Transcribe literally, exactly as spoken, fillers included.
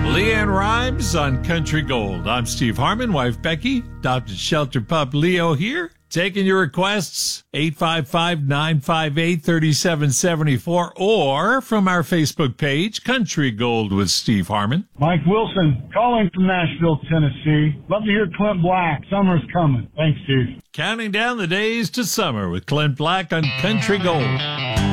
Leanne Rhymes on Country Gold. I'm Steve Harmon, wife Becky, adopted shelter pup Leo here. Taking your requests, eight five five, nine five eight, three seven seven four, or from our Facebook page, Country Gold with Steve Harmon. Mike Wilson, calling from Nashville, Tennessee. Love to hear Clint Black. Summer's coming. Thanks, Steve. Counting down the days to summer with Clint Black on Country Gold.